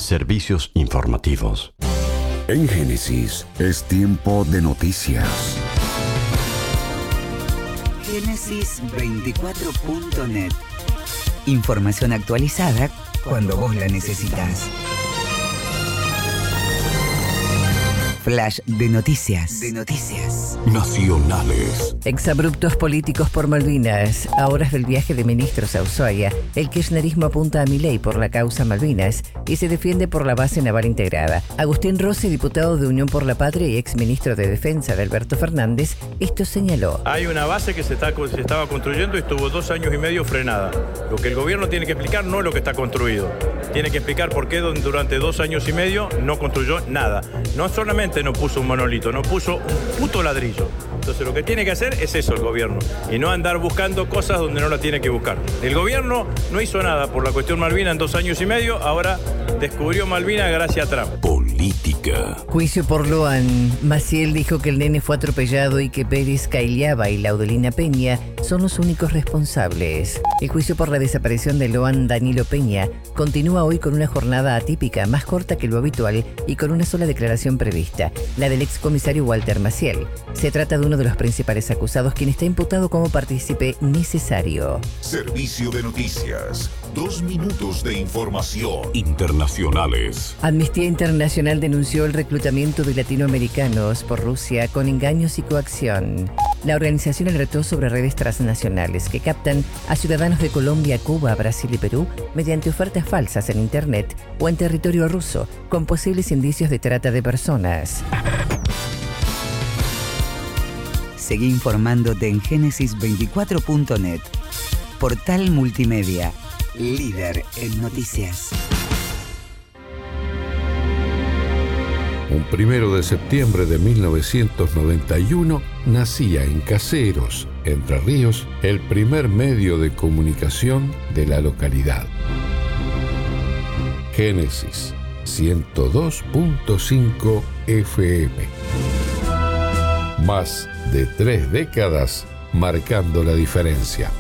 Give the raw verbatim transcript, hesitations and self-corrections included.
Servicios informativos. En Génesis es tiempo de noticias. Génesis veinticuatro punto net. Información actualizada cuando vos la necesitas. Flash de noticias. De noticias. Nacionales. Exabruptos políticos por Malvinas. A horas del viaje de ministros a Ushuaia, el kirchnerismo apunta a Milei por la causa Malvinas y se defiende por la base naval integrada. Agustín Rossi, diputado de Unión por la Patria y exministro de Defensa de Alberto Fernández, esto señaló. Hay una base que se, está, se estaba construyendo y estuvo dos años y medio frenada. Lo que el gobierno tiene que explicar no es lo que está construido. Tiene que explicar por qué durante dos años y medio no construyó nada. No solamente no puso un monolito, no puso un puto ladrillo. Entonces lo que tiene que hacer es eso el gobierno y no andar buscando cosas donde no la tiene que buscar. El gobierno no hizo nada por la cuestión Malvinas en dos años y medio, ahora descubrió Malvinas gracias a Trump. Política. Juicio por Loan. Maciel dijo que el nene fue atropellado y que Pérez Cailiaba y Laudelina Peña son los únicos responsables. El juicio por la desaparición de Loan Danilo Peña continúa hoy con una jornada atípica, más corta que lo habitual y con una sola declaración prevista, la del excomisario Walter Maciel. Se trata de uno de los principales acusados, quien está imputado como partícipe necesario. Servicio de noticias. Dos minutos de información. Internacionales. Amnistía Internacional denunció el reclutamiento de latinoamericanos por Rusia con engaños y coacción. La organización alertó sobre redes transnacionales que captan a ciudadanos de Colombia, Cuba, Brasil y Perú mediante ofertas falsas en Internet o en territorio ruso, con posibles indicios de trata de personas. Seguí informándote en Génesis veinticuatro punto net. Portal multimedia, líder en noticias. Un primero de septiembre de mil novecientos noventa y uno nacía en Caseros, Entre Ríos, el primer medio de comunicación de la localidad. Génesis ciento dos punto cinco F M. Más de tres décadas marcando la diferencia.